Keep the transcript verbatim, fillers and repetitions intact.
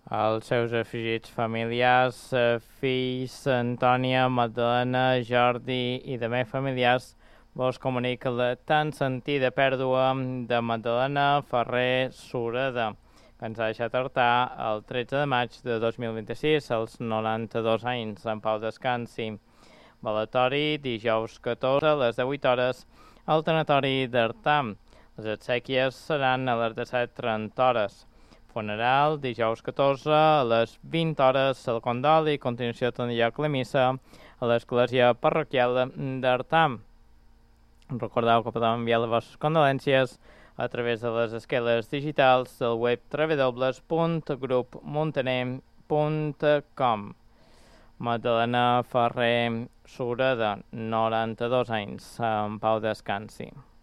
Els seus afegits familiars, eh, fills, Antònia, Magdalena, Jordi i també familiars, vos comunica la tan sentida pèrdua de Magdalena Ferrer Sureda, que ens ha deixat hartar el tretze de maig de dos mil vint-i-sis, als noranta-dos anys. En pau descansi. Velatori, dijous catorze a les divuit hores, al tanatori d'Artà. Les exèquies seran a les disset trenta hores. Funeral, dijous catorze a les vint hores, al condol i a continuació tindrà lloc la missa a l'església parroquial d'Artà. Recordeu que podeu enviar les vostres condolències a través de les esqueles digitals del web w w w punt grup muntaner punt com. Magdalena Ferrer Sureda, noranta-dos anys, en pau descansi.